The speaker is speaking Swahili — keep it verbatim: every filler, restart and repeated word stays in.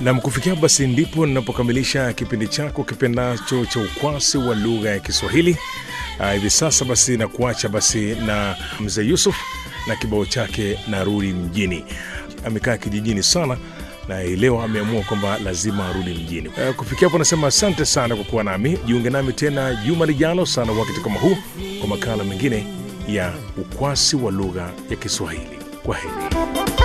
Na mkufikia basi ndipo ninapokamilisha kipindi chako kipendacho cha ukwasi wa lugha ya Kiswahili. Uh, hivi sasa basi na kuacha basi na Mzee Yusuf na kibao chake Narudi Mjini. Amekaa kijijini sana na leo ameamua kwamba lazima arudi mjini. Uh, kufikia hapo nasema asante sana kwa kuwa nami. Jiunge nami tena juma lijalo sana wakati kama huu kwa makala mengine ya ukwasi wa lugha ya Kiswahili. Kwaheri.